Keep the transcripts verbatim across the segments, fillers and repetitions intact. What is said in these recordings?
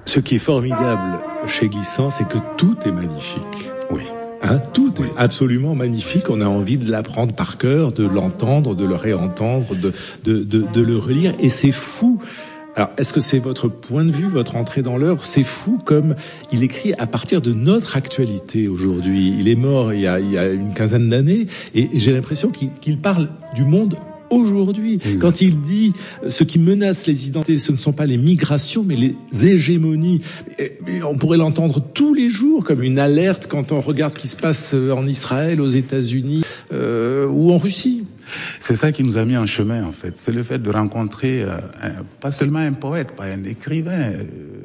Ce qui est formidable chez Glissant, c'est que tout est magnifique. Oui. Hein, tout oui. est absolument magnifique. On a envie de l'apprendre par cœur, de l'entendre, de le réentendre, de, de, de, de le relire. Et c'est fou. Alors, est-ce que c'est votre point de vue, votre entrée dans l'œuvre? C'est fou comme il écrit à partir de notre actualité aujourd'hui. Il est mort il y a, il y a une quinzaine d'années et j'ai l'impression qu'il, qu'il parle du monde aujourd'hui. Exactement. Quand il dit ce qui menace les identités, ce ne sont pas les migrations, mais les hégémonies. Et on pourrait l'entendre tous les jours comme une alerte quand on regarde ce qui se passe en Israël, aux États-Unis euh, ou en Russie. C'est ça qui nous a mis en chemin, en fait. C'est le fait de rencontrer euh, un, pas seulement un poète, pas un écrivain, euh,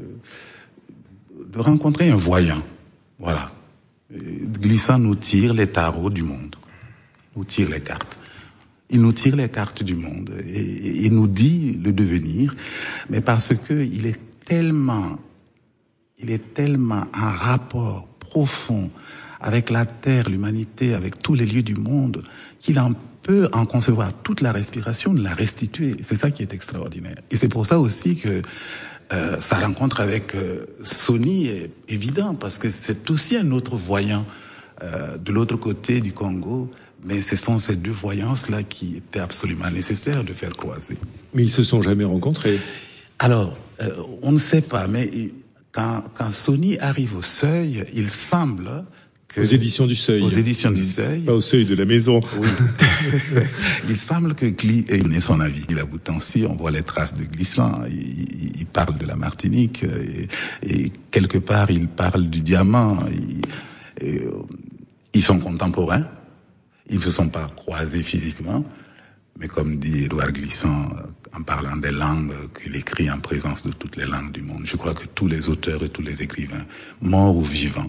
de rencontrer un voyant. Voilà. Glissant nous tire les tarots du monde, nous tire les cartes. Il nous tire les cartes du monde et, et il nous dit le devenir, mais parce que il est tellement, il est tellement en rapport profond avec la terre, l'humanité, avec tous les lieux du monde, qu'il en peut en concevoir toute la respiration, de la restituer. C'est ça qui est extraordinaire. Et c'est pour ça aussi que euh, sa rencontre avec euh, Sony est évident, parce que c'est aussi un autre voyant euh, de l'autre côté du Congo. Mais ce sont ces deux voyances-là qui étaient absolument nécessaires de faire croiser. Mais ils se sont jamais rencontrés. Alors, euh, on ne sait pas, mais quand, quand Sony arrive au Seuil, il semble que... Aux éditions du Seuil. Aux éditions du Seuil. Pas au Seuil de la maison. Oui. Il semble que Gli ait donné son avis. Il a Boutancy, on voit les traces de Glissant. Il, il, il parle de la Martinique. Et, et quelque part, il parle du diamant. Il, et, ils sont contemporains. Ils ne se sont pas croisés physiquement, mais comme dit Édouard Glissant, en parlant des langues, qu'il écrit en présence de toutes les langues du monde, je crois que tous les auteurs et tous les écrivains, morts ou vivants,